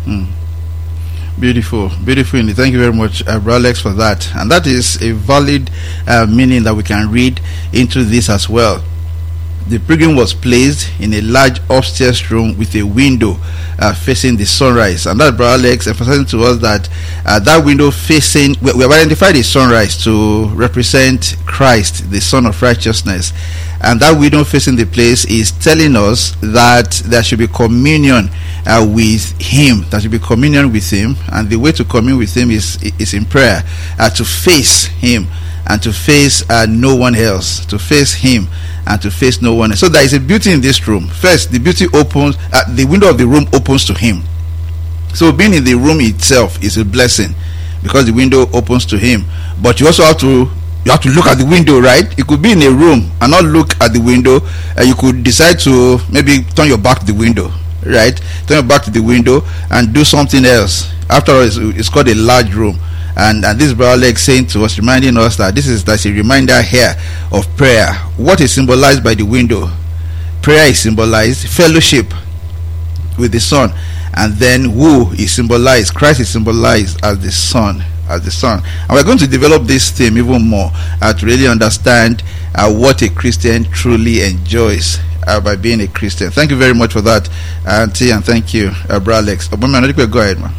Mm. Beautiful, beautiful indeed. Thank you very much, Brother Alex, for that. And that is a valid meaning that we can read into this as well. The pilgrim was placed in a large upstairs room with a window facing the sunrise, and that, Brother Alex, emphasizing to us that that window facing, we have identified the sunrise to represent Christ, the Son of Righteousness, and that window facing the place is telling us that there should be communion with Him. There should be communion with Him, and the way to commune with Him is in prayer, to face Him and to face no one else, to face Him and to face no one else. So there is a beauty in this room. First, the beauty opens, the window of the room opens to Him. So being in the room itself is a blessing because the window opens to Him. But you also have to look at the window, right? You could be in a room and not look at the window. You could decide to maybe turn your back to the window, right? Turn your back to the window and do something else. After all, it's called a large room. And this Brother Alex saying to us, reminding us that that's a reminder here of prayer. What is symbolized by the window? Prayer is symbolized, fellowship with the Son, and then who is symbolized? Christ is symbolized as the Son. And we're going to develop this theme even more to really understand what a Christian truly enjoys by being a Christian. Thank you very much for that, Auntie, and thank you, Brother Alex. Go ahead, man.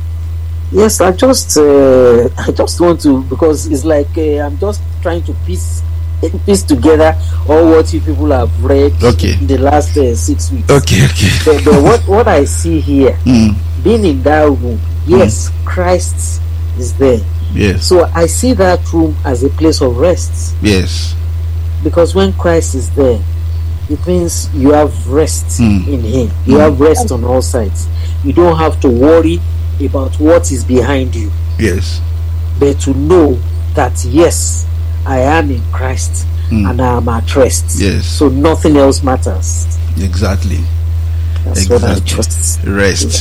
Yes, I just want to, because it's like I'm just trying to piece together all what you people have read in the last 6 weeks. Okay. But what I see here, being in that room, yes, Christ is there. Yes. So I see that room as a place of rest. Yes. Because when Christ is there, it means you have rest in Him. You have rest on all sides. You don't have to worry about what is behind you. Yes. But to know that yes, I am in Christ and I am at rest. Yes. So nothing else matters. Exactly. That's what I just rest.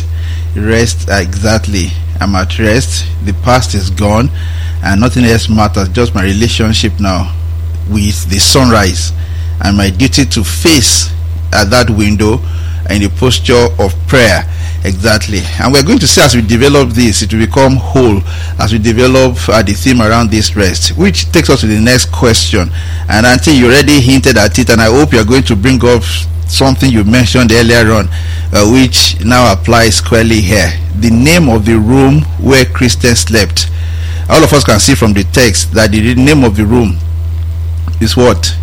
Exactly. I'm at rest. The past is gone and nothing else matters. Just my relationship now with the sunrise and my duty to face at that window in the posture of prayer. Exactly. And we're going to see, as we develop this, it will become whole as we develop the theme around this rest, which takes us to the next question. And Auntie, you already hinted at it, and I hope you're going to bring up something you mentioned earlier on, which now applies squarely here. The name of the room where Christians slept. All of us can see from the text that the name of the room is what?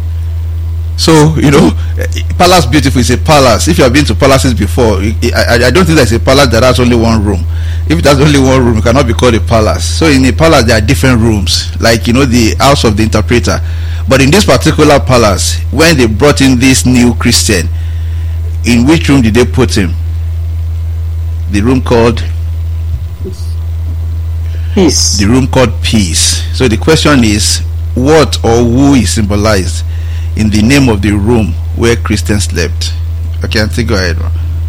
So, Palace Beautiful is a palace. If you have been to palaces before, I don't think there's a palace that has only one room. If it has only one room, it cannot be called a palace. So in a palace, there are different rooms, like, the house of the interpreter. But in this particular palace, when they brought in this new Christian, in which room did they put him? The room called peace. The room called peace. So the question is, what or who is symbolized in the name of the room where Christians slept? Okay, Auntie, go ahead.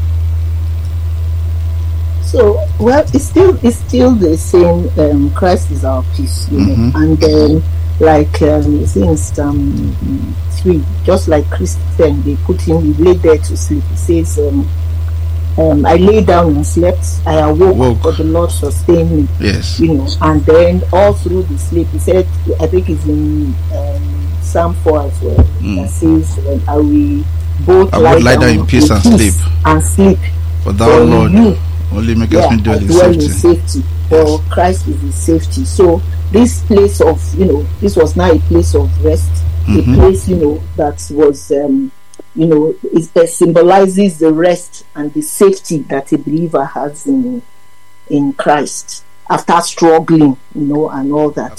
So, well, it's still the same. Christ is our peace, and then since 3, just like Christian, they put him, he lay there to sleep. He says, I lay down and slept, I awoke, but the Lord sustained me. Yes. And then all through the sleep, he said, I think it's in Psalm 4 as well, that says, I will both lie down in peace and sleep. For thou, Lord, only make us dwell in safety. For Christ is his safety. So this place of, this was now a place of rest, a place, that was, it symbolizes the rest and the safety that a believer has in Christ after struggling, and all that.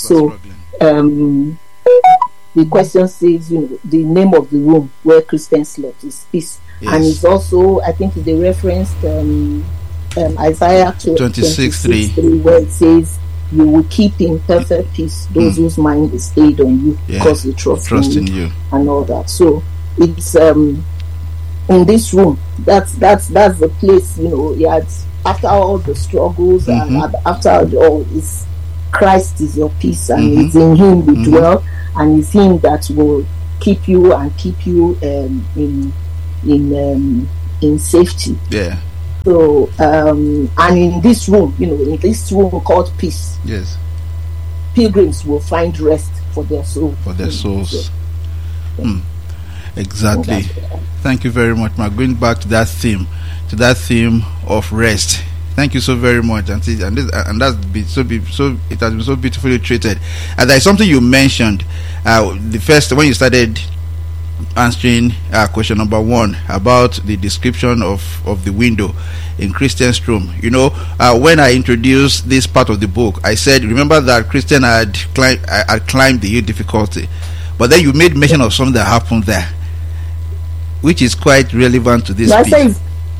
The question says, the name of the room where Christians slept is peace. Yes. And it's also, I think they referenced Isaiah 26:3, where it says, you will keep in perfect peace those whose mind is stayed on you because they trust in you and all that. So it's in this room, that's the place, after all the struggles and after all, is Christ is your peace, and it's in him we dwell, and it's him that will keep you and keep you in safety. Yeah. So, and in this room, in this room called peace, yes, pilgrims will find rest for their soul. For their souls. So, exactly. Thank you very much, Mark. Going back to that theme of rest. Thank you so very much, and that's been so it has been so beautifully treated. And there is something you mentioned, the first when you started answering question number 1 about the description of the window in Christian's room. When I introduced this part of the book, I said, remember that Christian had climbed the huge difficulty, but then you made mention of something that happened there, which is quite relevant to this piece.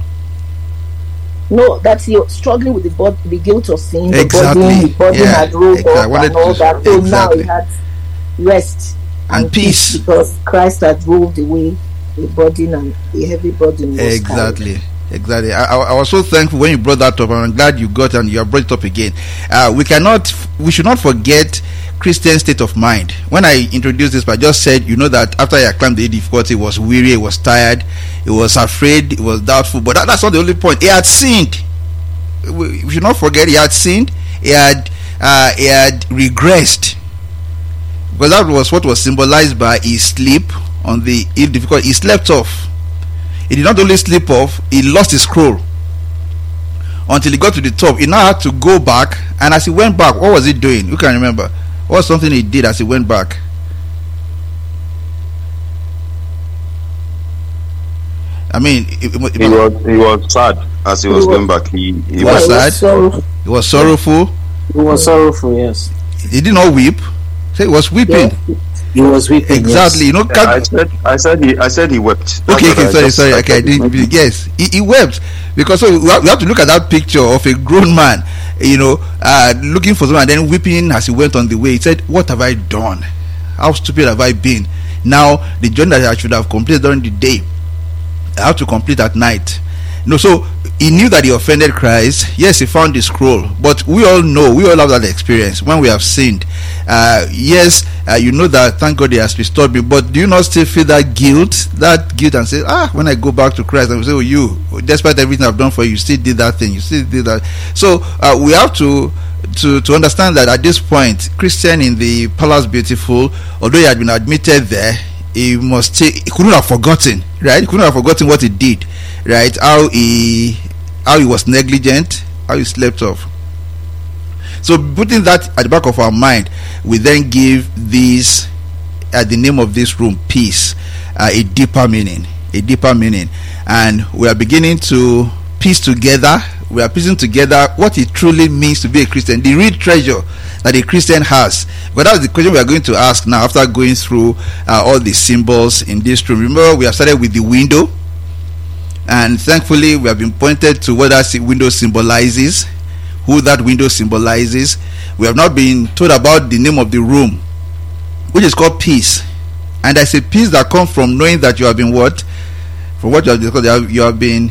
No, that's you're struggling with the guilt of sin. Exactly. The body had rolled up and all that. So now it had rest and peace because Christ had rolled away the burden, and the heavy burden was carried. Exactly. I was so thankful when you brought that up, and I'm glad you got and you have brought it up again. We should not forget Christian state of mind. When I introduced this, I just said, that after I climbed the difficulty, he was weary, he was tired, he was afraid, he was doubtful. But that's not the only point. He had sinned. We should not forget he had sinned. He had regressed, because that was what was symbolized by his sleep on the difficulty. He slept off. He did not only sleep off, he lost his scroll until he got to the top. He now had to go back, and as he went back, what was he doing? You can remember. What was something he did as he went back? I mean, he was sad as he was going back. He was sad. He was sorrowful. He was sorrowful. Yes. He did not weep. So he was weeping. Yeah. He was weeping. Exactly. Yes. I said he wept. Okay. Sorry. Okay. Yes, he wept because we have to look at that picture of a grown man, looking for someone and then weeping as he went on the way. He said, "What have I done? How stupid have I been? Now the journey that I should have completed during the day, I have to complete at night." So he knew that he offended Christ. Yes, he found the scroll, but we all have that experience when we have sinned. Yes, that thank God he has restored me, but do you not still feel that guilt and say, when I go back to Christ, I will say, despite everything I've done for you, you still did that thing, you still did that. So we have to understand that at this point, Christian in the Palace Beautiful, although he had been admitted there, he couldn't have forgotten, right? He couldn't have forgotten what he did, right? How he was negligent, how he slept off. So putting that at the back of our mind, we then give this, the name of this room, peace, a deeper meaning, and we are beginning to piece together. We are piecing together what it truly means to be a Christian, the real treasure that a Christian has. But that's the question we are going to ask now after going through all the symbols in this room. Remember, we have started with the window, and thankfully we have been pointed to what that window symbolizes, who that window symbolizes. We have not been told about the name of the room, which is called peace. And there's a peace that comes from knowing that you have been what? From what you have discussed, you have been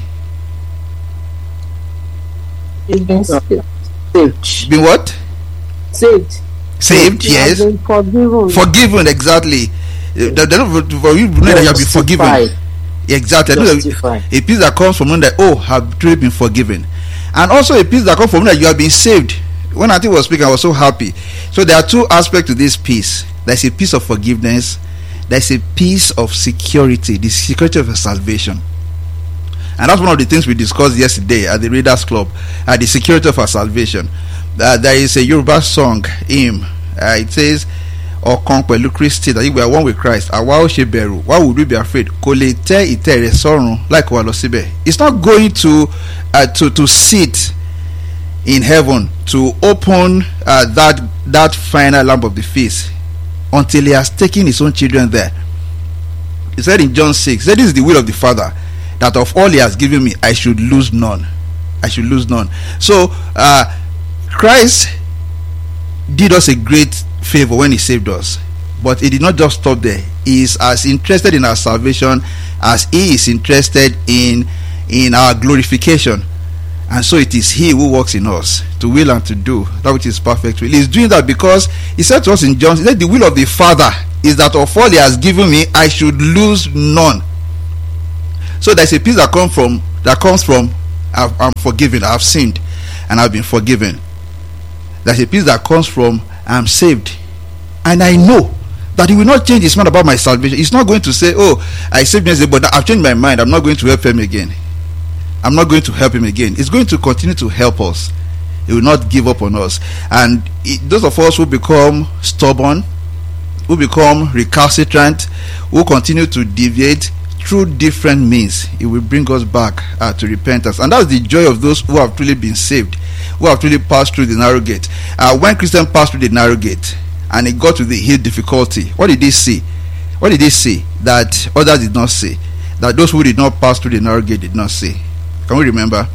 saved. Been what? Saved, yes. Forgiven, exactly. For you know that you have been forgiven. Exactly. A peace that comes from knowing that, have truly been forgiven. And also a peace that comes from knowing that you have been saved. When I was speaking, I was so happy. So there are two aspects to this peace. There's a peace of forgiveness. There's a peace of security, the security of your salvation. And that's one of the things we discussed yesterday at the Readers Club, the security of our salvation. There is a Yoruba song, hymn. It says, "Ọ̀kan pẹ̀lú Kristi," that we are one with Christ. Àwa ò ṣe bẹ̀rù. Why would we be afraid? Kò lè tẹ́ ìtẹ́ rẹ̀ sọ́run láì kó wa lọ síbẹ̀. It's not going to sit in heaven to open that final lamp of the feast until he has taken his own children there. He said in John 6, he said, "This is the will of the Father, that of all he has given me, I should lose none." So Christ did us a great favor when he saved us, but he did not just stop there. He is as interested in our salvation as he is interested in our glorification. And so it is he who works in us to will and to do that which is perfect will. He is doing that because he said to us in John, he said, "The will of the Father is that of all he has given me, I should lose none." So there's a peace that comes from I'm forgiven. I've sinned and I've been forgiven. There's a peace that comes from I'm saved. And I know that he will not change his mind about my salvation. He's not going to say, oh, I saved yesterday, but I've changed my mind. I'm not going to help him again. I'm not going to help him again. He's going to continue to help us. He will not give up on us. And those of us who become stubborn, who become recalcitrant, who continue to deviate through different means, it will bring us back to repentance. And that's the joy of those who have truly been saved, who have truly passed through the narrow gate. When Christian passed through the narrow gate and he got to the hill difficulty, what did he see? What did he see that others did not see? That those who did not pass through the narrow gate did not see? Can we remember?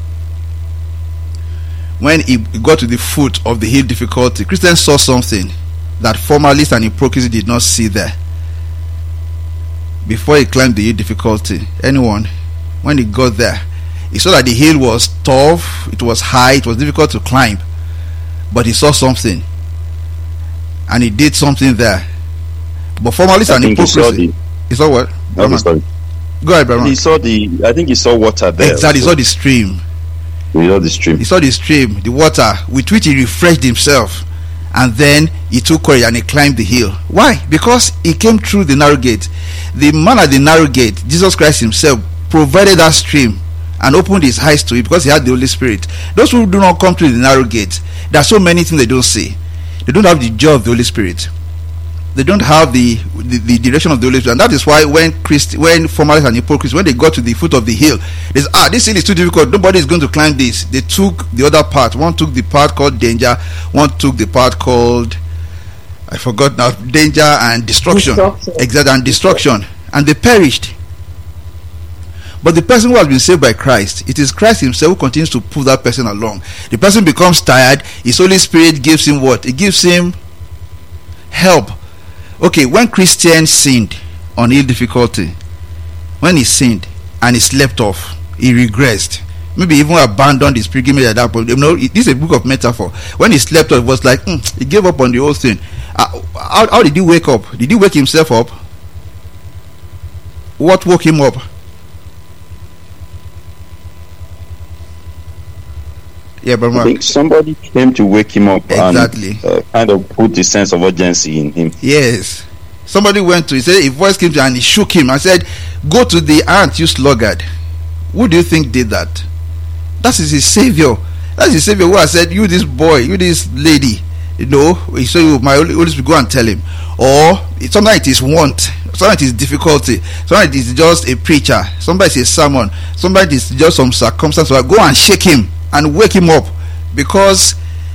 When he got to the foot of the hill difficulty, Christians saw something that formalists and hypocrisy did not see there. Before he climbed the hill difficulty, anyone, when he got there, he saw that the hill was tough, it was high, it was difficult to climb. But he saw something. And he did something there. But formalists and hypocrisy. He saw what? No, sorry. Go ahead, Brahman. I think he saw water there. Exactly, he saw the stream. He saw the stream, the water, with which he refreshed himself. And then he took courage and he climbed the hill. Why? Because he came through the narrow gate. The man at the narrow gate, Jesus Christ himself, provided that stream and opened his eyes to it because he had the Holy Spirit. Those who do not come through the narrow gate, there are so many things they don't see. They don't have the joy of the Holy Spirit. They don't have the direction of the Holy Spirit. And that is why when formalists and hypocrites, when they got to the foot of the hill, they said, this hill is too difficult, nobody is going to climb this. They took the other part. One took the part called danger, one took the part called, I forgot now, danger and destruction. Exactly, and destruction. And they perished. But the person who has been saved by Christ, it is Christ himself who continues to pull that person along. The person becomes tired, his Holy Spirit gives him what? It gives him help. Okay, when Christian sinned on hill difficulty, when he sinned and he slept off, he regressed, maybe even abandoned his pilgrimage at that point. This is a book of metaphor. When he slept off, it was like he gave up on the whole thing. How did he wake up? Did he wake himself up? What woke him up? Yeah, but I think somebody came to wake him up. Exactly. And kind of put the sense of urgency in him. Yes. Somebody went to, he said, a voice came to him and he shook him and said, go to the ant, you sluggard. Who do you think did that? That is his savior. That's his savior who has said, you this boy, you this lady, he said, my Holy Spirit, go and tell him. Or sometimes it is want, sometimes it is difficulty, sometimes it is just a preacher, sometimes it's a sermon, sometimes it's just some circumstance. So go and shake him and wake him up, because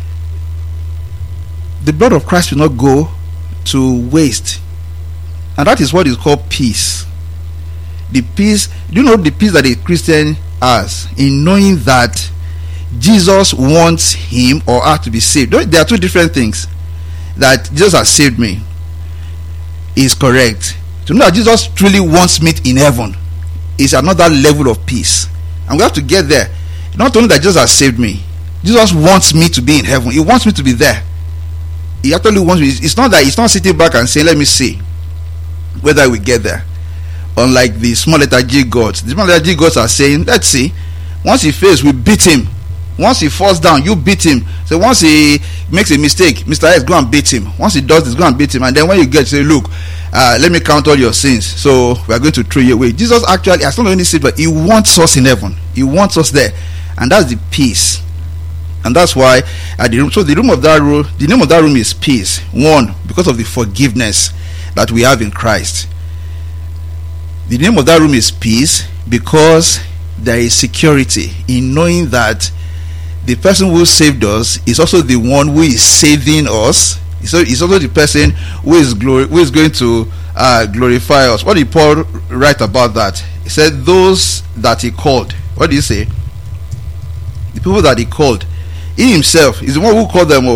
the blood of Christ will not go to waste. And that is what is called peace. The peace, do you know the peace that a Christian has in knowing that Jesus wants him or her to be saved? There are two different things. That Jesus has saved me is correct. To know that Jesus truly wants me in heaven is another level of peace, and we have to get there. Not only that Jesus has saved me, Jesus wants me to be in heaven. He wants me to be there. He actually wants me. It's not that he's not sitting back and saying, let me see whether we get there. Unlike the small letter G gods. The small letter G gods are saying, let's see. Once he fails, we beat him. Once he falls down, you beat him. So once he makes a mistake, Mr. X, go and beat him. Once he does this, go and beat him. And then when you get, say, look, let me count all your sins, so we are going to throw you away. Jesus actually has not only saved, but he wants us in heaven. He wants us there. And that's the peace. And that's why the name of that room is peace. One, because of the forgiveness that we have in Christ. The name of that room is peace because there is security in knowing that the person who saved us is also the one who is saving us. He's also the person who is going to glorify us. What did Paul write about that? He said, those that he called. What did he say? The people that he called, he himself is the one who called them.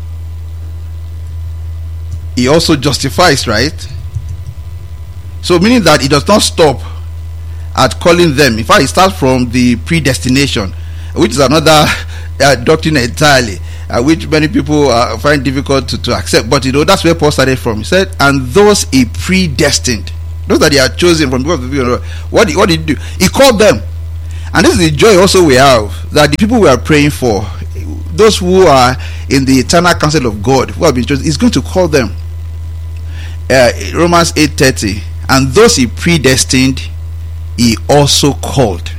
He also justifies, right? So meaning that he does not stop at calling them. In fact, it starts from the predestination, which is another doctrine entirely, which many people find difficult to accept. But that's where Paul started from. He said, and those he predestined, those that he had chosen from the people, what did he do? He called them. And this is the joy also we have, that the people we are praying for, those who are in the eternal counsel of God, who have been chosen, is going to call them. Romans 8:30, and those he predestined, he also called.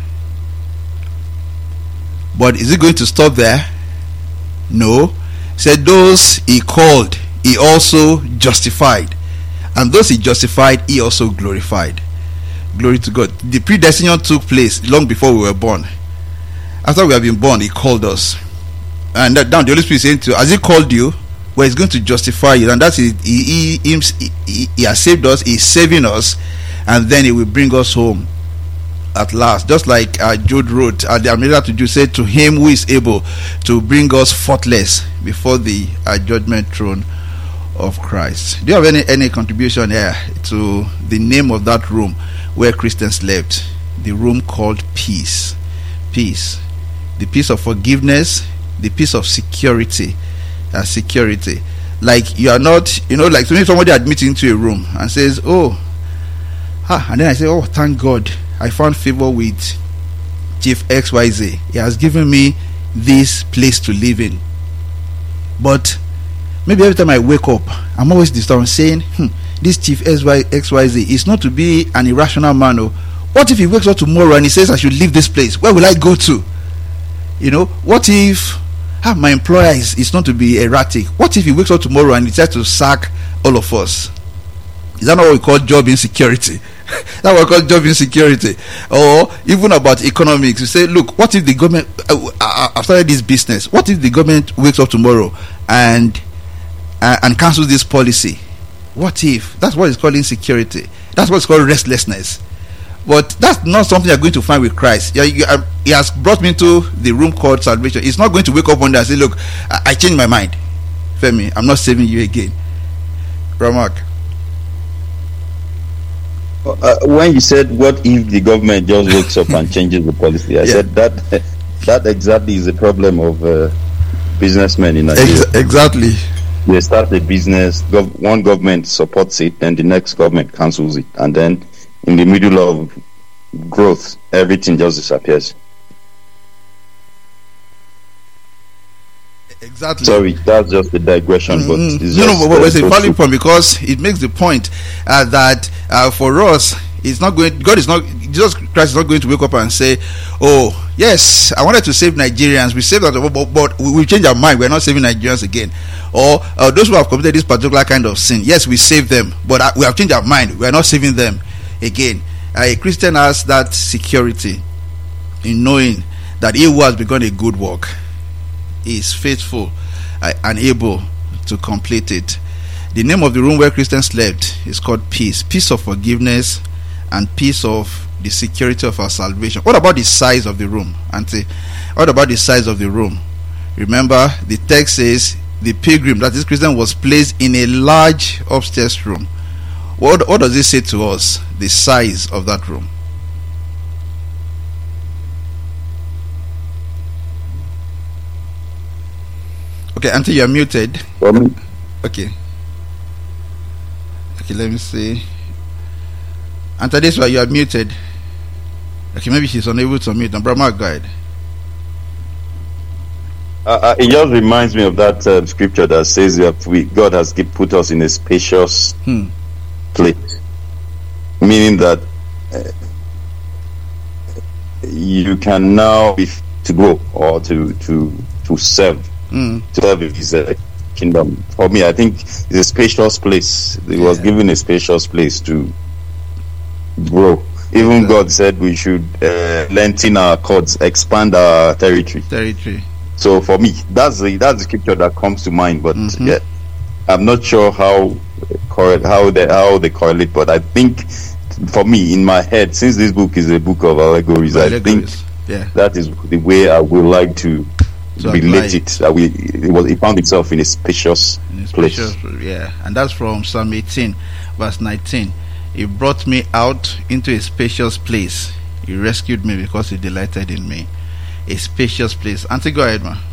But is it going to stop there? No. He said those he called, he also justified. And those he justified, he also glorified. Glory to God. The predestination took place long before we were born. After we have been born, he called us. And that down the Holy Spirit is saying to, as he called you, well, he's going to justify you. And that's it. He has saved us, he's saving us, and then he will bring us home at last. Just like Jude wrote at the Almeida to Jude, said, to him who is able to bring us faultless before the judgment throne of Christ. Do you have any contribution here to the name of that room where Christians slept? The room called peace. Peace. The peace of forgiveness, the peace of security. Security. Like you are not, like to me, somebody admits into a room and says, and then I say, thank God I found favor with Chief XYZ. He has given me this place to live in. But maybe every time I wake up, I'm always disturbed saying, this Chief XYZ is not to be an irrational man. What if he wakes up tomorrow and he says I should leave this place? Where will I go to? What if my employer is not to be erratic? What if he wakes up tomorrow and he decides to sack all of us? Is that not what we call job insecurity? That's what we call job insecurity. Or even about economics, you say, look, what if the government, I've started this business, what if the government wakes up tomorrow and cancels this policy? What if? That's what it's called insecurity. That's what's called restlessness. But that's not something you're going to find with Christ. He has brought me into the room called salvation. He's not going to wake up one day and say, look, I changed my mind, Femi, I'm not saving you again. Ramak. When you said, what if the government just wakes up and changes the policy? I said that exactly is the problem of businessmen in Nigeria. Exactly. They start a business, one government supports it, and the next government cancels it. And then in the middle of growth, everything just disappears. Exactly. Sorry, that's just a digression, but it's but it's a valid point, because it makes the point that for us, it's not going. Jesus Christ is not going to wake up and say, "Oh, yes, I wanted to save Nigerians. We saved that, but we change our mind. We're not saving Nigerians again." Or those who have committed this particular kind of sin, yes, we saved them, but we have changed our mind. We are not saving them again. A Christian has that security in knowing that he who has begun a good work is faithful and able to complete it. The name of the room where Christians slept is called peace. Peace of forgiveness and peace of the security of our salvation. What about the size of the room, Auntie? What about the size of the room? Remember, the text says the pilgrim, that is Christian, was placed in a large upstairs room. What does it say to us? The size of that room. Okay, Auntie, you're muted. Okay, let me see. Auntie, this way you are muted. Okay, maybe she's unable to mute. Brahma, go ahead. It just reminds me of that scripture that says that God has put us in a spacious place, meaning that you can now be to go or to serve. To serve his kingdom. For me, I think it's a spacious place. He was given a spacious place to grow. Even God said we should lengthen our cords, expand our territory. So for me, that's the scripture that comes to mind. But I'm not sure how they correlate. But I think for me, in my head, since this book is a book of allegories, I think that is the way I would like to relate it. It found itself in a spacious place. And that's from Psalm 18, verse 19. He brought me out into a spacious place. He rescued me because he delighted in me. A spacious place. Auntie, go ahead, ma.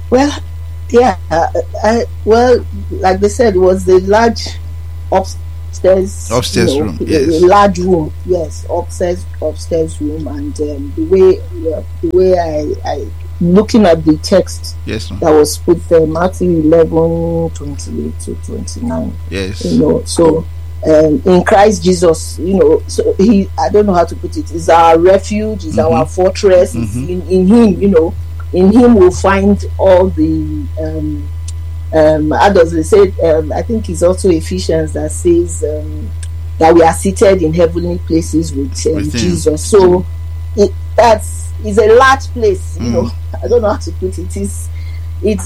Well, like they said, it was the large upstairs room, yes. a large room, yes, upstairs room, and the way I looking at the text, yes, that was put there, Matthew 11:28 to 29. Yes, so in Christ Jesus, so I don't know how to put it. Is our refuge, is our fortress. In Him, in Him we'll find all the. Others, they said, I think it's also Ephesians that says that we are seated in heavenly places with Jesus. So that's a large place. I don't know how to put it. It's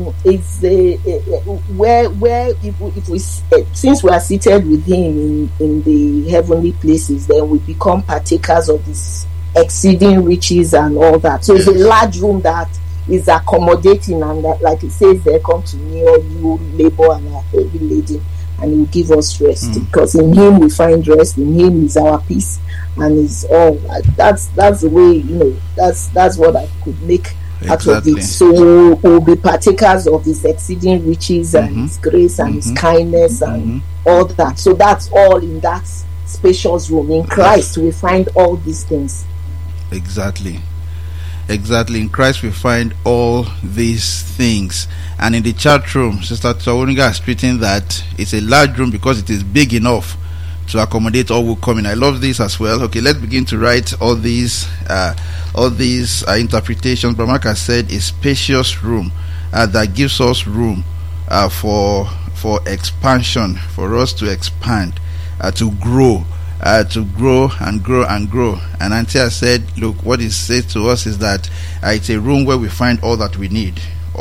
where if we since we are seated with Him in the heavenly places, then we become partakers of His exceeding riches and all that. So it's a large room that is accommodating, and that, like it says there, come to me all you labor and are heavy laden, and He will give us rest, because in Him we find rest. In Him is our peace, and is all. That's the way, that's what I could make out of it. So we'll be partakers of His exceeding riches and His grace and His kindness and all that. So that's all in that spacious room. In Christ we find all these things. Exactly. In Christ we find all these things. And in the chat room, Sister Tawoniga is treating that it's a large room because it is big enough to accommodate all who come in. I love this as well. Okay, let's begin to write all these interpretations. Brahma has said a spacious room that gives us room for expansion, for us to expand, to grow and grow. And Antia said, look, what it says to us is that it's a room where we find all that we need,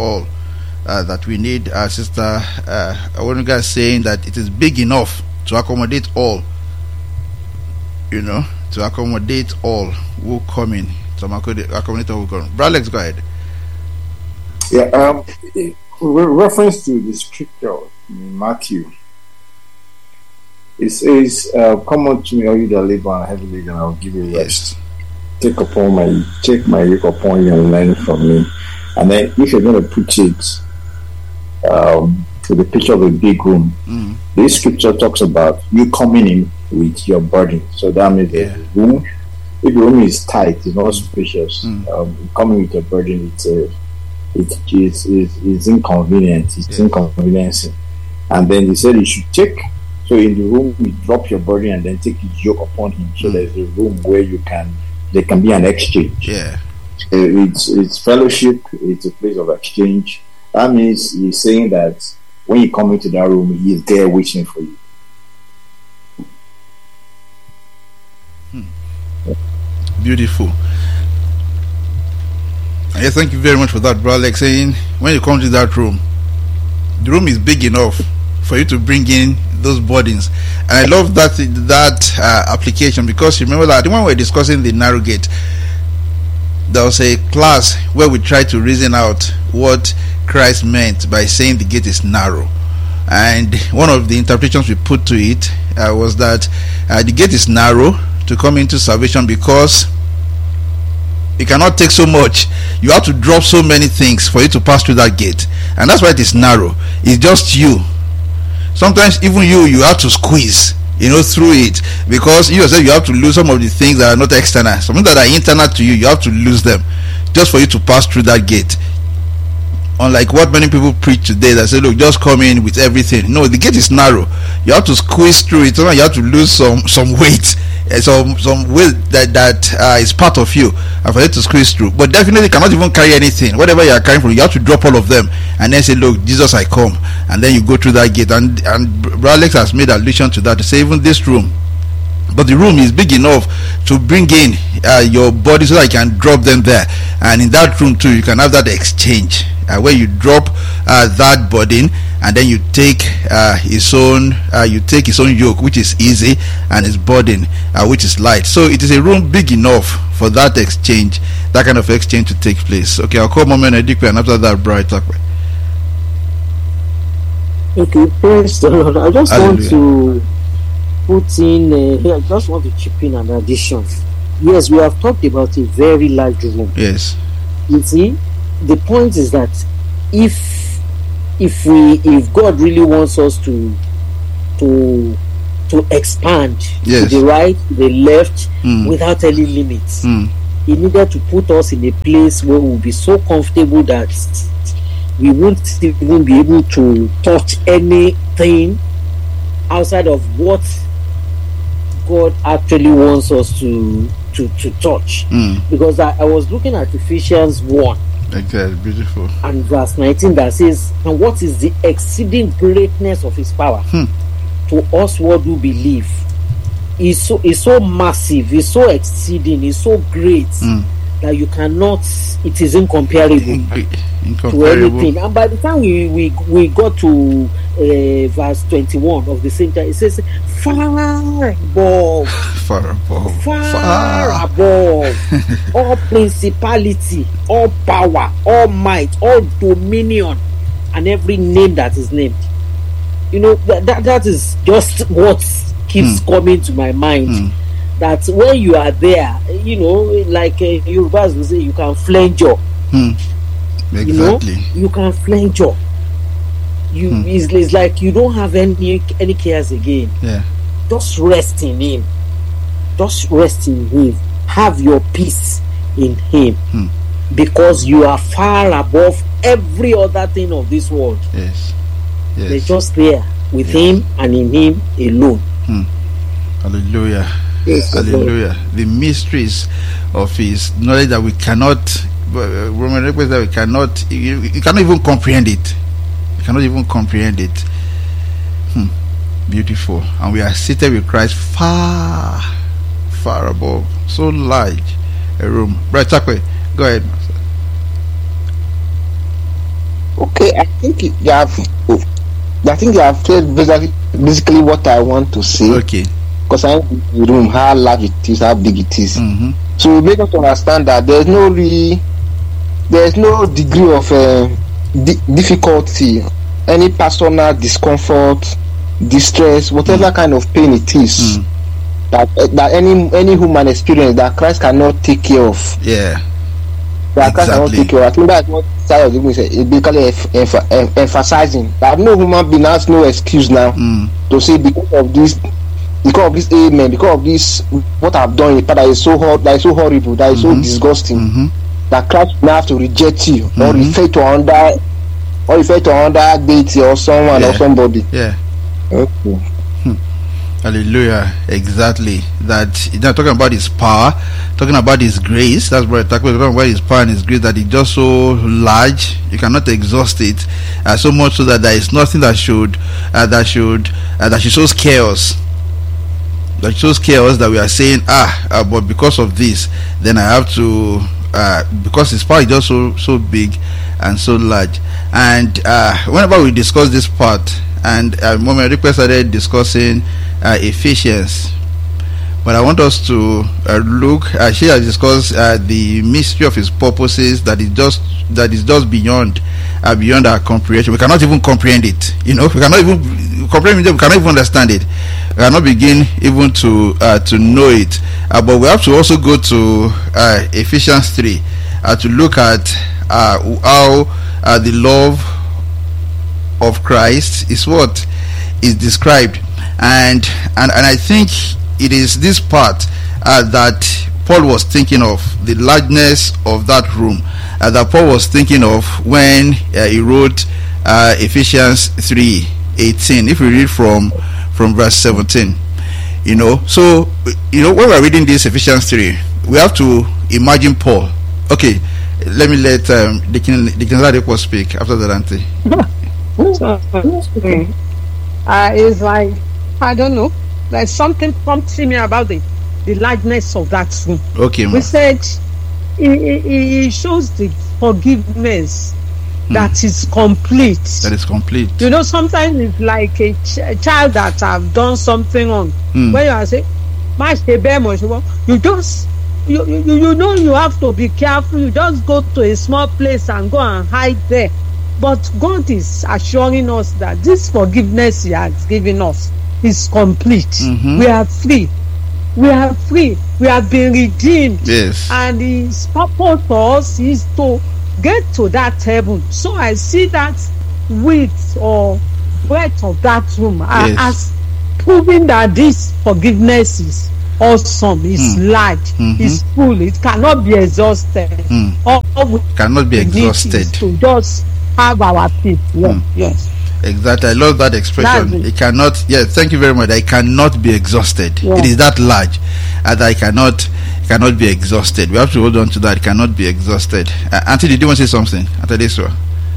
Sister Awoniga is saying that it is big enough to accommodate all, to accommodate all who come in, accommodate all who come in. Brother Alex, go ahead. Yeah, with reference to the scripture in Matthew, it says, come unto me, all you that labor and heavy laden, and I'll give you rest. Take my yoke upon you and learn from me. And then if you're going to put it to the picture of a big room, this scripture talks about you coming in with your burden. So that means the room, if the room is tight, it's not spacious, coming with your burden, it's inconvenient, it's inconveniencing. And then he said you should take. So in the room, you drop your burden and then take his yoke upon him. So there's a room where there can be an exchange. Yeah, it's fellowship. It's a place of exchange. That means he's saying that when you come into that room, he is there waiting for you. Beautiful. Yes, thank you very much for that, brother. Like saying, when you come to that room, the room is big enough for you to bring in those burdens. And I love that application, because you remember that when we were discussing the narrow gate, there was a class where we tried to reason out what Christ meant by saying the gate is narrow. And one of the interpretations we put to it was that the gate is narrow to come into salvation because it cannot take so much. You have to drop so many things for you to pass through that gate, and that's why it is narrow. It's just you. Sometimes even you have to squeeze through it, because you yourself, you have to lose some of the things that are not external. Something that are internal to you have to lose them just for you to pass through that gate. Unlike what many people preach today that say, look, just come in with everything. No, the gate is narrow. You have to squeeze through it. Sometimes you have to lose some weight, some weight that is part of you, and for you to squeeze through. But definitely cannot even carry anything. Whatever you are carrying from, you have to drop all of them and then say, look, Jesus, I come. And then you go through that gate. And Brother Alex has made allusion to that, to say even this room, but the room is big enough to bring in your body so that you can drop them there. And in that room too, you can have that exchange where you drop that burden, and then you take his own yoke, which is easy, and his burden, which is light. So it is a room big enough for that exchange, that kind of exchange to take place. Okay, I'll call Mama Edikwe, and after that, Bright Takwe. Okay, praise the Lord. I just want to put in I just want to chip in an addition. Yes, we have talked about a very large room. Yes. You see, the point is that if God really wants us to to expand to the right, to the left, without any limits. He needed to put us in a place where we'll be so comfortable that we won't even be able to touch anything outside of what God actually wants us to touch. Because I was looking at Ephesians 1. Okay, beautiful. And verse 19 that says, and what is the exceeding greatness of his power to us what do believe? Is so massive, is so exceeding, is so great that you cannot, it is incomparable to anything. And by the time we got to verse 21 of the same time, it says far above all principality, all power, all might, all dominion, and every name that is named. You know, that is just what keeps coming to my mind. That when you are there, you know, like Yorubas will say, you can flenjo. Exactly. You know, you can flenjo. It's like you don't have any cares again. Yeah. Just rest in him. Just rest in him. Have your peace in him. Because you are far above every other thing of this world. Yes. They're just there with him and in him alone. Hallelujah. Yes, hallelujah. The mysteries of his knowledge that we cannot, that we cannot, you cannot even comprehend it. You cannot even comprehend it. Beautiful. And we are seated with Christ far above, so large a room. Right, Chakwe, go ahead. Okay, I think you have said basically what I want to say. Okay. Because I know the room, how large it is, how big it is. So make us understand that there's no degree of difficulty, any personal discomfort, distress, whatever kind of pain it is that any human experience that Christ cannot take care of. Yeah. That Christ cannot take care of. I think that's what Sarah is basically emphasizing that no human being has no excuse now to say because of this amen, because of this what I've done in the past that is so hard, that is so horrible, that is so disgusting, that Christ will have to reject you or refer to another deity or someone or somebody. Yeah. Okay. Hallelujah. Exactly. That you're not talking about his power, talking about his grace. That's what we're talking about, his power and his grace, that it's just so large you cannot exhaust it, so much so that there is nothing that should show chaos. That shows chaos, that we are saying but because of this then I have to because his power is just so big and so large. And whenever we discuss this part, and Mama Request started discussing Ephesians, but I want us to look. She has discussed the mystery of his purposes that is just beyond our comprehension. We cannot even comprehend it. You know, we cannot even comprehend it. We cannot even understand it. We cannot begin even to know it. But we have to also go to Ephesians 3 to look at how the love of Christ is what is described, and I think it is this part that Paul was thinking of, the largeness of that room that Paul was thinking of when he wrote Ephesians 3:18. If we read from verse 17, you know, so when we're reading this Ephesians 3, we have to imagine Paul. Okay, let me let Deacon Ladipo speak after that, Auntie. It's like, I don't know, there's something prompting me about the largeness of that room. Okay, we said it shows the forgiveness that is complete. That is complete. You know, sometimes it's like a child that have done something wrong. When you are saying, you just you know you have to be careful. You just go to a small place and go and hide there. But God is assuring us that this forgiveness He has given us is complete. We are free. We are free. We have been redeemed. Yes. And His purpose for us is to get to that heaven. So I see that width or breadth of that room as proving that this forgiveness is awesome, is large, is full. It cannot be exhausted. All cannot be exhausted. To just have our peace. Yes. Exactly. I love that expression. It cannot. Yes. Thank you very much. It cannot be exhausted. Yeah. It is that large that I cannot be exhausted. We have to hold on to that. It cannot be exhausted. Auntie, did you want to say something after this one?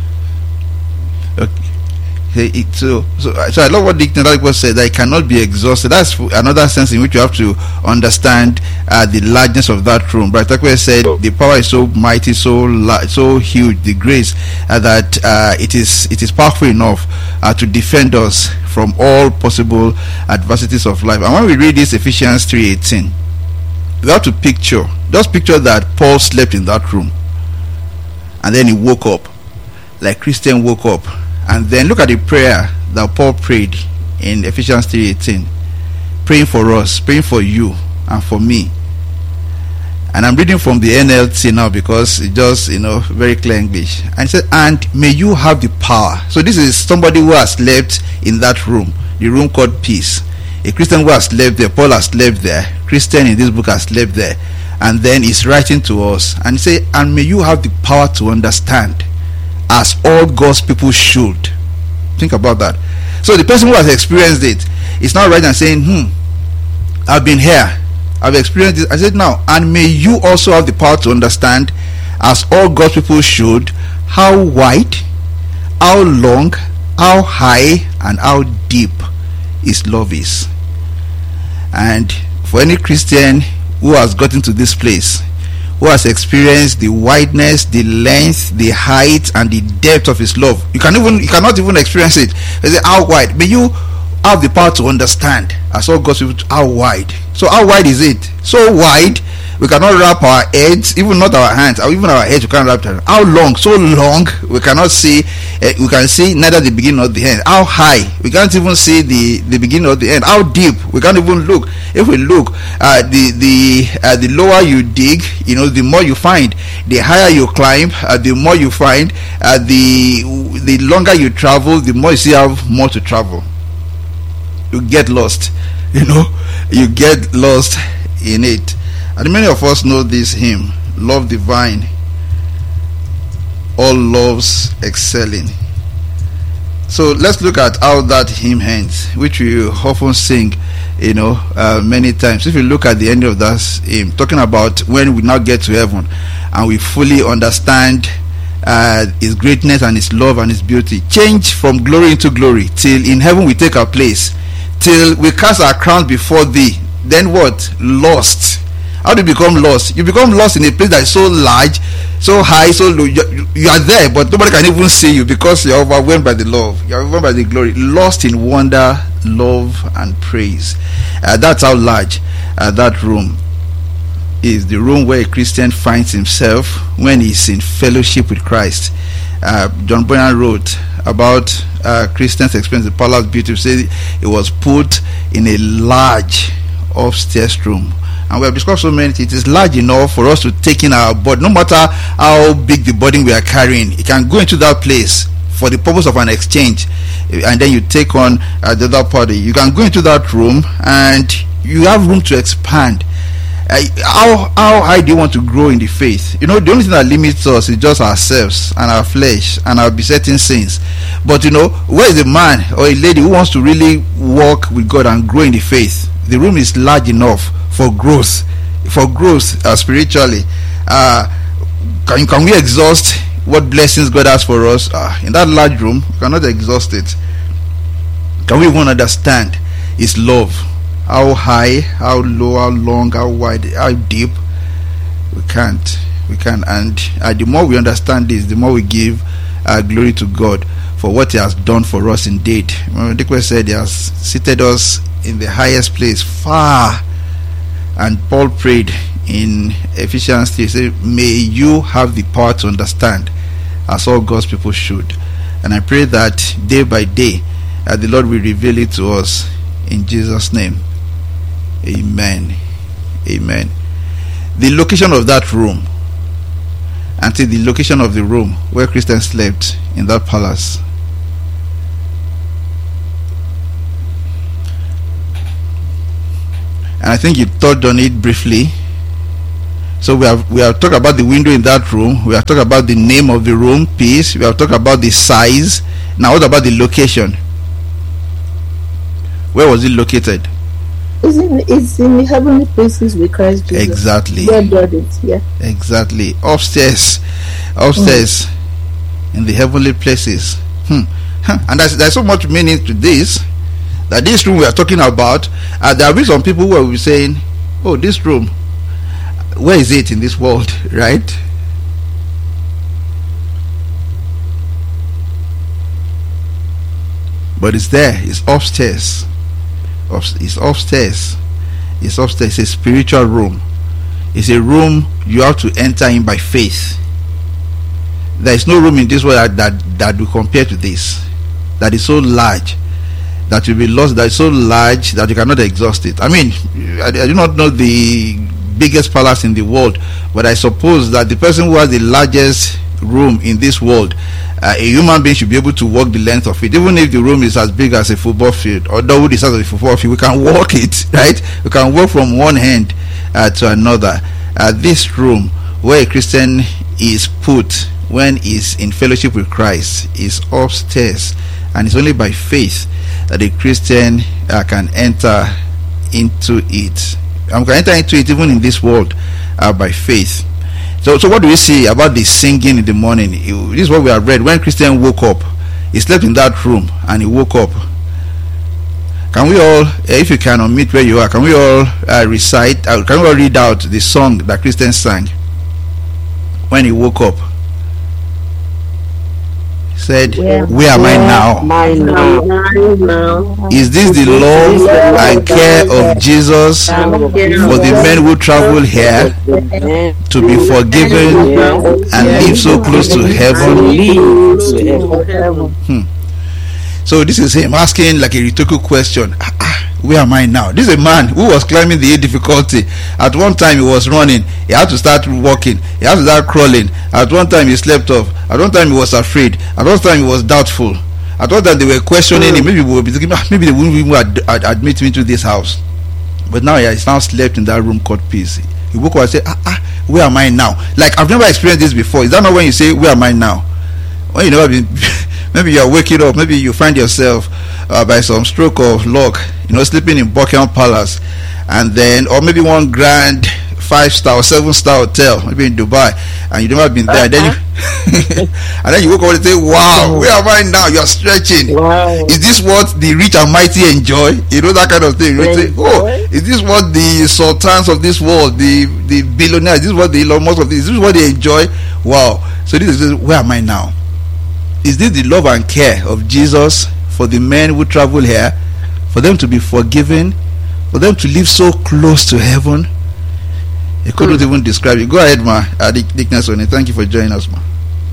Okay. So I love what Dick Nedalipo said, that it cannot be exhausted. That's another sense in which you have to understand the largeness of that room. But Takwe said the power is so mighty, so large, so huge, the grace that it is powerful enough to defend us from all possible adversities of life. And when we read this Ephesians 3:18, we have to picture that Paul slept in that room and then he woke up like Christian woke up. And then look at the prayer that Paul prayed in Ephesians 3:18, praying for us, praying for you and for me. And I'm reading from the NLT now because it's just, very clear English. And it said, and may you have the power. So this is somebody who has slept in that room, the room called peace. A Christian who has slept there, Paul has slept there. Christian in this book has slept there. And then he's writing to us and he said, and may you have the power to understand, as all God's people should. Think about that. So the person who has experienced it is now writing and saying, I've been here, I've experienced this. I said now, and may you also have the power to understand, as all God's people should, how wide, how long, how high, and how deep His love is. And for any Christian who has gotten to this place, who has experienced the wideness, the length, the height, and the depth of His love, you cannot even experience it. They say, how wide? May you have the power to understand, as all God's people, how wide. So how wide is it? So wide we cannot wrap our heads, even not our hands, or even our heads we can't wrap them. How long? So long we cannot see. We can see neither the beginning or the end. How high? We can't even see the beginning or the end. How deep? We can't even look. If we look, the lower you dig, the more you find. The higher you climb, the more you find. The longer you travel, the more you see how more to travel. You get lost. You get lost in it. And many of us know this hymn, Love Divine, all loves excelling. So let's look at how that hymn ends, which we often sing, many times. If you look at the end of that hymn, talking about when we now get to heaven and we fully understand His greatness and His love and His beauty, change from glory into glory, till in heaven we take our place, till we cast our crowns before Thee. Then what? Lost. How do you become lost? You become lost in a place that is so large, so high, so low. You are there, but nobody can even see you because you are overwhelmed by the love. You are overwhelmed by the glory. Lost in wonder, love, and praise. That's how large that room is. The room where a Christian finds himself when he's in fellowship with Christ. John Bunyan wrote about Christians' experience the palace beauty. He said it was put in a large upstairs room. And we have discussed so many things. It is large enough for us to take in our body, no matter how big the burden we are carrying. It can go into that place for the purpose of an exchange, and then you take on the other party. You can go into that room and you have room to expand. How high do you want to grow in the faith? The only thing that limits us is just ourselves and our flesh and our besetting sins. But where is a man or a lady who wants to really walk with God and grow in the faith? The room is large enough for growth spiritually. Can we exhaust what blessings God has for us? In that large room, we cannot exhaust it. Can we even understand His love? How high, how low, how long, how wide, how deep? We can't. And the more we understand this, the more we give glory to God for what He has done for us indeed. Dikwe said He has seated us in the highest place, far. And Paul prayed in Ephesians 3, he said, may you have the power to understand, as all God's people should. And I pray that day by day the Lord will reveal it to us in Jesus' name. Amen. Amen. The location of that room, until the location of the room where Christians slept in that palace. and I think you touched on it briefly. So we have talked about the window in that room. We have talked about the name of the room, peace. We have talked about the size. Now what about the location? Where was it located? It's in the heavenly places with Christ Jesus. Exactly. Where God is, yeah. Exactly. Upstairs in the heavenly places. And there's so much meaning to this, that this room we are talking about, there will be some people who will be saying, oh, this room, where is it in this world, right? But it's there. It's upstairs. It's upstairs. It's upstairs. It's a spiritual room. It's a room you have to enter in by faith. There is no room in this world that will compare to this. That is so large that you'll be lost. That is so large that you cannot exhaust it. I mean, I do not know the biggest palace in the world, but I suppose that the person who has the largest room in this world, a human being should be able to walk the length of it. Even if the room is as big as a football field or double the size of a football field, we can walk it, right? We can walk from one end to another. This room where a Christian is put when he's in fellowship with Christ is upstairs, and it's only by faith that a Christian can enter into it. I'm going to enter into it even in this world by faith. So what do we see about the singing in the morning? This is what we have read. When Christian woke up, he slept in that room and he woke up. Can we all, if you can unmute where you are, can we all recite, can we all read out the song that Christian sang when he woke up? Said, where am I now? Is this the love and care of Jesus for the men who travel here to be forgiven and live so close to heaven? So this is him asking like a rhetorical question. Where am I now? This is a man who was climbing the difficulty. At one time he was running. He had to start walking. He had to start crawling. At one time he slept off. At one time he was afraid. At one time he was doubtful. At one time they were questioning him. Maybe they would be thinking, maybe they wouldn't even admit him into this house. But now he has now slept in that room called peace. He woke up and said, where am I now? Like, I've never experienced this before. Is that not when you say, where am I now? When you never been, maybe you are waking up, maybe you find yourself by some stroke of luck, sleeping in Buckingham Palace, and then, or maybe one grand 5-star or 7-star hotel, maybe in Dubai, and you've never been there. And then and then you woke up and say, wow, where am I now? You're stretching. Wow. Is this what the rich and mighty enjoy? That kind of thing. You say, oh, is this what the sultans of this world, the billionaires, this is what the Elon Musk of this, is this what they enjoy? Wow. So this is, where am I now? Is this the love and care of Jesus for the men who travel here, for them to be forgiven, for them to live so close to heaven? He couldn't even describe it. Go ahead, ma. Dickness on it. Thank you for joining us, ma.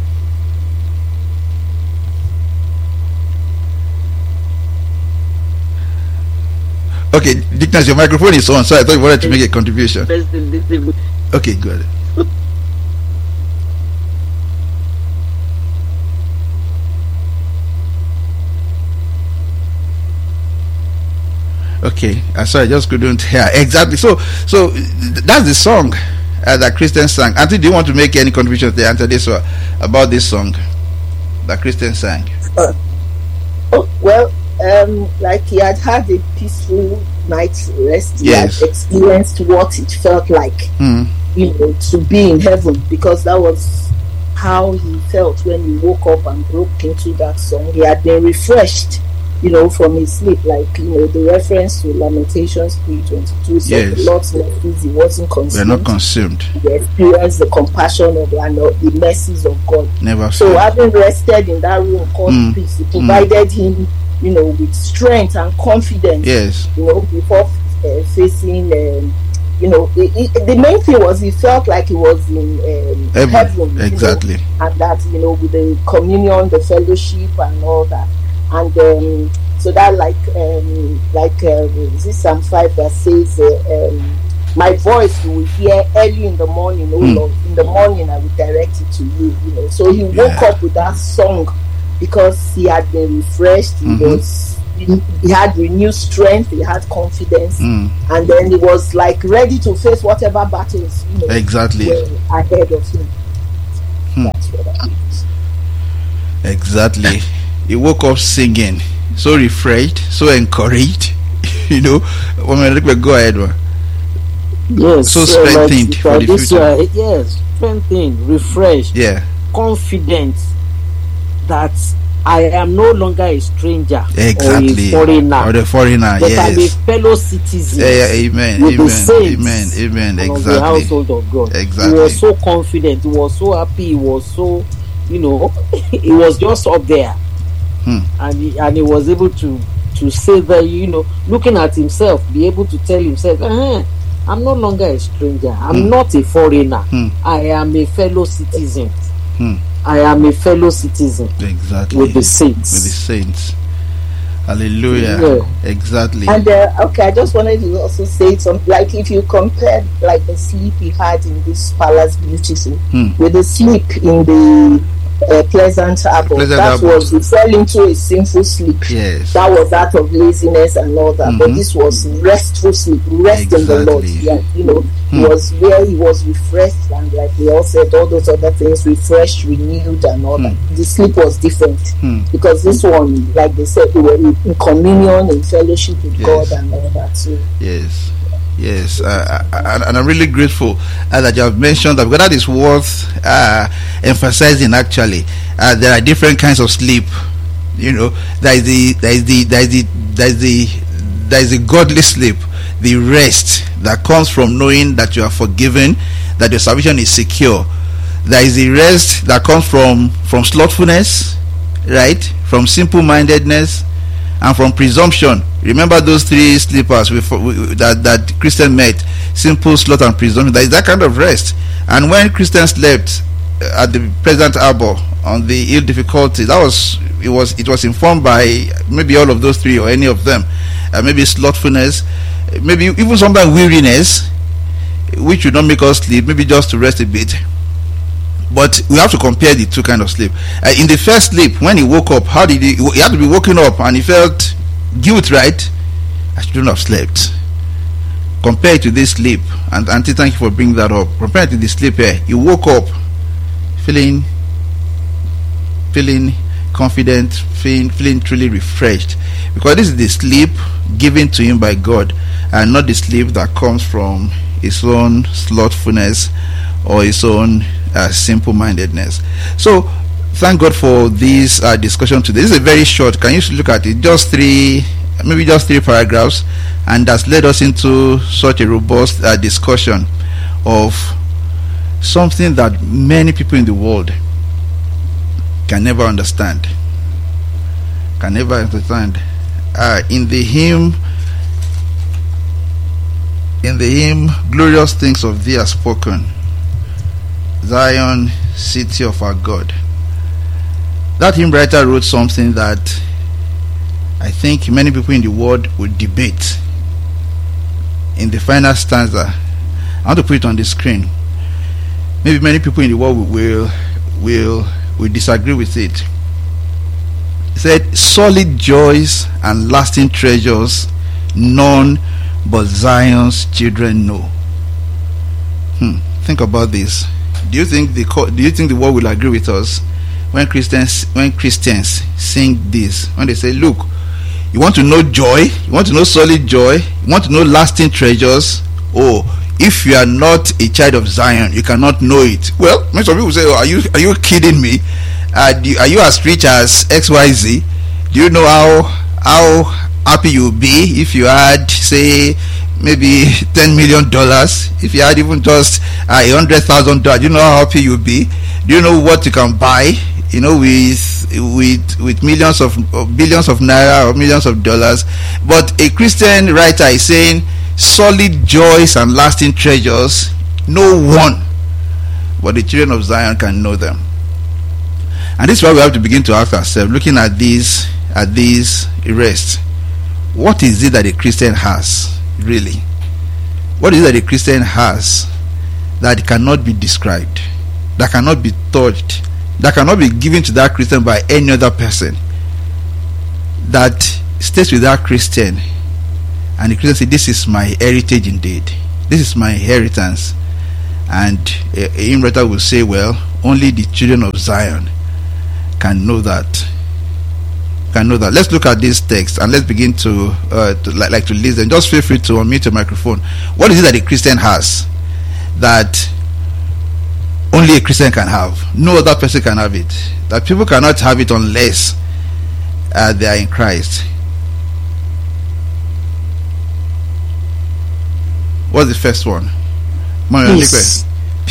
Okay, Dickness, your microphone is on, so I thought you wanted to make a contribution. Okay, good. Okay, sorry, I just couldn't hear exactly. So that's the song that Christian sang. Auntie, do you want to make any contribution to answer this about this song that Christian sang? Like he had a peaceful night's rest. He had experienced what it felt like, to be in heaven, because that was how he felt when he woke up and broke into that song. He had been refreshed, from his sleep, like, the reference to Lamentations 3:22 said, the Lord's mercies, he wasn't consumed. We're not consumed. He experienced the compassion of and the mercies of God. Never. So having rested in that room called peace, it provided him, with strength and confidence. Yes. Before facing. The main thing was he felt like he was in heaven. Exactly. And that with the communion, the fellowship, and all that. And so that this Psalm 5 that says, my voice you will hear early in the morning, oh Lord, in the morning I will direct it to you. So he woke up with that song because he had been refreshed. He was, he had renewed strength, he had confidence, and then he was like ready to face whatever battles exactly were ahead of him. That's what I mean. Exactly. He woke up singing, so refreshed, so encouraged. Go ahead, man. Yes, so strengthened for the future. Yes, strengthened, refreshed, confident that I am no longer a stranger exactly. or a foreigner, but I'm a fellow citizen. Amen. With the saints amen. Exactly. Of the household of God. Exactly. He was so confident. He was so happy. He was so, he was just up there, and he was able to say that, looking at himself, be able to tell himself, I'm no longer a stranger. I'm not a foreigner. I am a fellow citizen. I am a fellow citizen. Exactly. With the saints. Hallelujah. Yeah. Exactly. And I just wanted to also say something. Like, if you compare like the sleep he had in this palace beauty with the sleep in the Pleasant Harbor, he fell into a sinful sleep. Yes. That was that of laziness and all that. But this was restful sleep, rest in the Lord. Yeah, he was where he was refreshed, and like we all said, all those other things, refreshed, renewed, and all that. The sleep was different because this one, like they said, we were in communion, in fellowship with God, and all that too. Yes, and I'm really grateful that you have mentioned that, because that is worth emphasizing. Actually, there are different kinds of sleep. There is the godly sleep, the rest that comes from knowing that you are forgiven, that your salvation is secure. There is the rest that comes from slothfulness, right? From simple-mindedness, and from presumption. Remember those three sleepers that Christian met: simple, sloth, and presumption. There is that kind of rest. And when Christian slept at the Pleasant Harbor on the Hill Difficulty, it was informed by maybe all of those three or any of them. Maybe slothfulness, maybe even sometimes weariness, which would not make us sleep, maybe just to rest a bit. But we have to compare the two kind of sleep. In the first sleep, when he woke up, how did he had to be woken up, and he felt guilt, right? I shouldn't have slept. Compared to this sleep, and Auntie, thank you for bringing that up. Compared to the sleep here, he woke up feeling confident, feeling truly refreshed, because this is the sleep given to him by God, and not the sleep that comes from his own slothfulness or his own simple-mindedness. So thank God for this discussion today. This is a very short, can you look at it, just three paragraphs, and that's led us into such a robust discussion of something that many people in the world can never understand. In the hymn Glorious Things of Thee Are Spoken, Zion, City of Our God, that hymn writer wrote something that I think many people in the world would debate. In the final stanza, I want to put it on the screen. Maybe many people in the world will disagree with it. It said, solid joys and lasting treasures none but Zion's children know. Think about this. Do you think the world will agree with us when Christians sing this? When they say, look, you want to know joy, you want to know solid joy, you want to know lasting treasures. Oh, if you are not a child of Zion, you cannot know it. Well, some people say, oh, are you kidding me? Are you as rich as XYZ? Do you know how happy you'll be if you had, say, maybe $10 million? If you had even just $100,000, do you know how happy you'll be? Do you know what you can buy? With millions of billions of naira or millions of dollars. But a Christian writer is saying, solid joys and lasting treasures, no one but the children of Zion can know them. And this is why we have to begin to ask ourselves, looking at these rest, what is it that a Christian has, really? What is it that a Christian has that cannot be described, that cannot be touched, that cannot be given to that Christian by any other person, that stays with that Christian, and the Christian says, "This is my heritage indeed. This is my inheritance." And a hymn writer will say, "Well, only the children of Zion can know that." Let's look at this text and let's begin to listen. Just feel free to unmute your microphone. What is it that the Christian has that only a Christian can have? No other person can have it. That people cannot have it unless they are in Christ. What's the first one? Peace.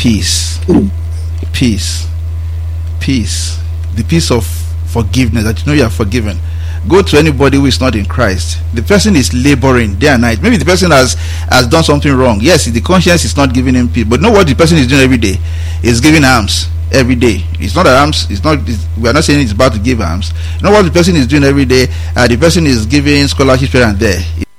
Peace. The peace of forgiveness, that you know you are forgiven. Go to anybody who is not in Christ. The person is laboring day and night. Maybe the person has done something wrong. Yes, the conscience is not giving him peace, but know what the person is doing every day? Is giving alms every day. It's not alms. We are not saying it's about to give alms. You know what the person is doing every day? The person is giving scholarships here and there.